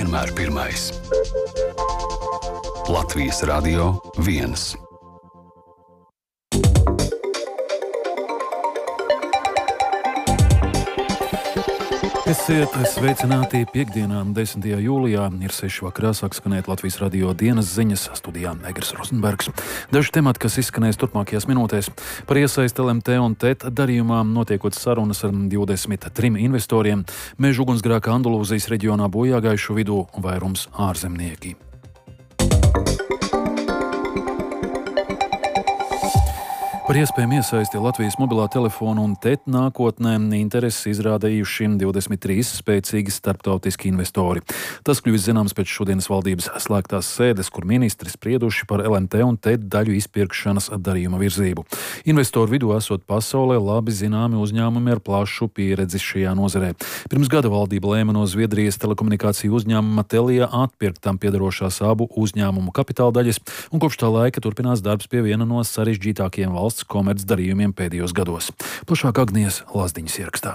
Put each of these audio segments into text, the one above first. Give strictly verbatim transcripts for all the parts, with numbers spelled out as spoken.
vienmēr pirmais. Latvijas Radio viens. Esiet sveicināti piekdienā, desmitajā jūlijā. Ir seši vakarā, sāk skanēt Latvijas Radio dienas ziņas, studijā Egers Rozenbergs. Daži temati, kas izskanēs turpmākajās minūtēs. Par iesaisti L M T un T E T darījumā notiekot sarunas ar divdesmit trim investoriem. Meža ugunsgrēka Andalūzijas reģionā bojāgājušo vidū vairums ārzemnieki. Par iespējām iesaisti Latvijas mobilā telefona un T E T nākotnē interesi izrādījuši divdesmit trīs spēcīgi starptautiski investori. Tas kļuvis zināms pēc šodienas valdības slēgtās sēdes, kur ministri sprieduši par L M T un T E T daļu izpirkšanas darījuma virzību. Investoru vidū esot pasaulē labi zināmi uzņēmumi ar plašu pieredzi šajā nozarē. Pirms gada valdība lēma no Zviedrijas telekomunikāciju uzņēmuma Telia atpirkt tam piedarošās abu uzņēmumu kapitāldaļas, un kopš tā laika turpinās darbs pie viena no sarežģītākajiem valsts komercdarījumiem pēdējos gados. Plašāk Agnijas Lazdiņas ierakstā.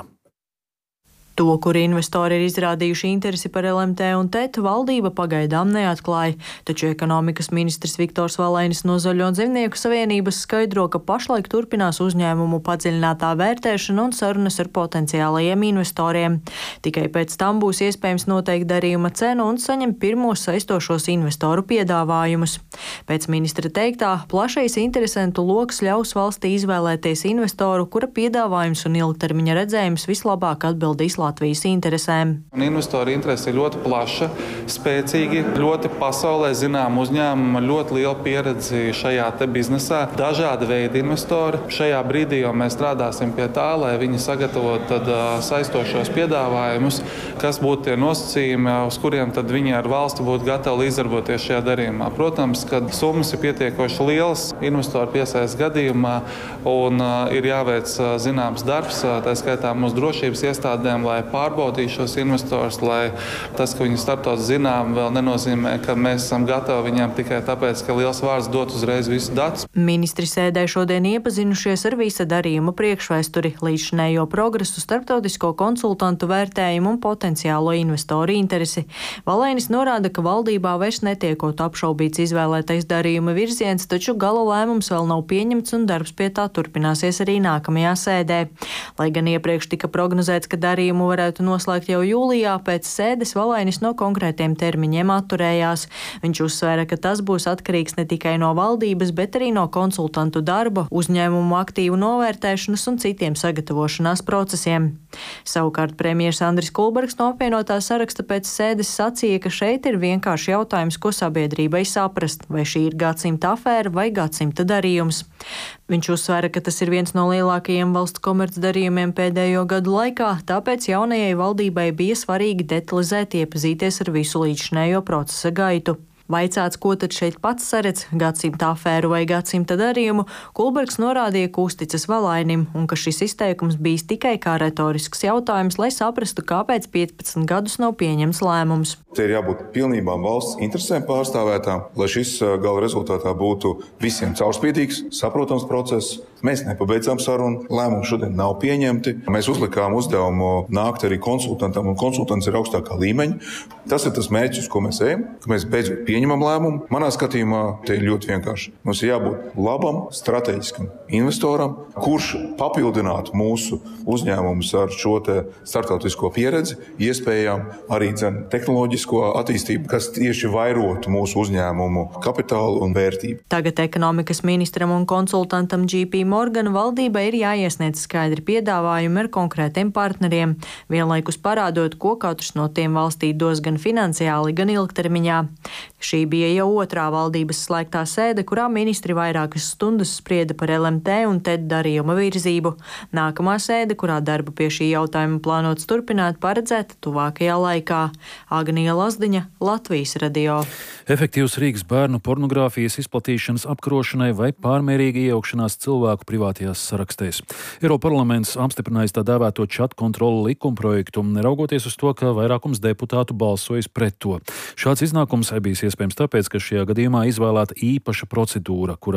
To, kur investori ir izrādījuši interesi par L M T un T E T, valdība pagaidām neatklāja, taču ekonomikas ministrs Viktors Valainis no Zaļo dzīvnieku savienības skaidro, ka pašlaik turpinās uzņēmumu padziļinātā vērtēšana un sarunas ar potenciālajiem investoriem. Tikai pēc tam būs iespējams noteikt darījuma cenu un saņemt pirmos saistošos investoru piedāvājumus. Pēc ministra teiktā, plašais interesentu loks ļaus valstī izvēlēties investoru, kura piedāvājums un ilgtermiņa redzējums vislabāk atbildīs Latvijas interesēm. Investoru interese ir ļoti plaša, spēcīgi, ļoti pasaulē zinām uzņēmumi ar ļoti lielu pieredzi šajā te biznesā. Dažādi veidi investori. Šajā brīdī jau mēs strādāsim pie tā, lai viņi sagatavot tad saistošos piedāvājumus, kas būtu tie nosacījumi, uz kuriem tad viņi ar valsti būtu gatavi izdarboties šajā darījumā. Protams, kad summas ir pietiekoši lielas investoru piesaistes gadījumā un uh, ir jāveic uh, zināms darbs, uh, tā skaitā mūsu drošības iestādēm, lai pārbaudītu šos investorus, lai tas, ka viņi starptautiski zinām, vēl nenozīmē, ka mēs esam gatavi viņiem tikai tāpēc, ka liels vārds dot uzreiz visus datus. Ministri sēdē šodien iepazinušies ar visa darījuma priekšvēsturi, līdzšinējo progresu, starptautisko konsultantu vērtējumu un potenciālo investoru interesi. Valainis norāda, ka valdībā vairs netiekot apšaubīts izvēlētais darījuma virziens, taču gala lēmums vēl nav pieņemts un darbs pie tā turpināsies arī nākamajā sēdē. Lai gan iepriekš tika prognozēts, ka darījumu varētu noslēgt jau jūlijā, pēc sēdes Valainis no konkrētiem termiņiem atturējās. Viņš uzsvēra, ka tas būs atkarīgs ne tikai no valdības, bet arī no konsultantu darba, uzņēmumu aktīvu novērtēšanas un citiem sagatavošanās procesiem. Savukārt premjers Andris Kulbergs no apvienotā saraksta pēc sēdes sacīja, ka šeit ir vienkārši jautājums, ko sabiedrībai saprast, vai šī ir gadsimta afēra vai gadsimta darījums. Viņš uzsvēra, ka tas ir viens no lielākajiem valsts komercdarījumiem pēdējo gadu laikā, tāpēc jaunajai valdībai bija svarīgi detalizēt iepazīties ar visu līdzšinējo procesa gaitu. Vaicāts, ko tad šeit pats saredz, gadsimta afēru vai gadsimta darījumu, Kulbergs norādīja, ka uzticas Valainim un ka šis izteikums bijis tikai kā retorisks jautājums, lai saprastu, kāpēc piecpadsmit gadus nav pieņemts lēmums. Te ir jābūt pilnībām valsts interesēm pārstāvētām, lai šis gala rezultātā būtu visiem caurspīdīgs, saprotams process. Mēs nepabeidzām sarunu, lēmumi šodien nav pieņemti. Mēs uzlikām uzdevumu nākt arī konsultantam, un konsultants ir augstākā līmeņa. Tas ir tas mērķis, uz ko mēs ejam, ka mēs beidzot pieņemam lēmumu. Manā skatījumā te ir ļoti vienkārši. Mums ir jābūt labam, strateģiskam investoram, kurš papildinātu mūsu uzņēmumus ar šo te starptautisko pieredzi, iespējām arī dzen tehnoloģisko attīstību, kas tieši vairotu mūsu uzņēmumu kapitālu un vērtību. Tagad ekonomikas ministram un konsultantam J P Morgan valdībai ir jāiesniedz skaidri piedāvājumi ar konkrētiem partneriem, vienlaikus parādot, ko katrs no tiem valstī dos gan finansiāli, gan ilgtermiņā. Šī bija jau otrā valdības slēgtā sēde, kurā ministri vairākas stundas sprieda par L M T un T E T darījuma virzību. Nākamā sēde, kurā darbu pie šī jautājuma plānots turpināt, paredzēta tuvākajā laikā. Agnija Lazdiņa, Latvijas Radio. Efektīvs Rīgas bērnu pornogrāfijas izplatīšanas apkarošanai vai pārmērīga iejaukšanās cilvēku privātajās sarakstēs. Eiroparlaments apstiprinājis tā dēvēto chatu kontrolu likumprojektu, neraugoties uz to, ka vairākums deputātu balsojas pret to. Šāds iznākums bijis iespējams tāpēc, ka šajā gadījumā izvēlēta īpaša procedūra, kurā